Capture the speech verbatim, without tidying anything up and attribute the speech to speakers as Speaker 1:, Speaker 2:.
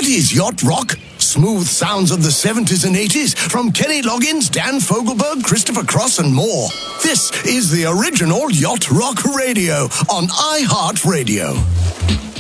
Speaker 1: What is yacht rock? Smooth sounds of the seventies and eighties from Kenny Loggins, Dan Fogelberg, Christopher Cross and more. This is the original Yacht Rock Radio on iHeartRadio.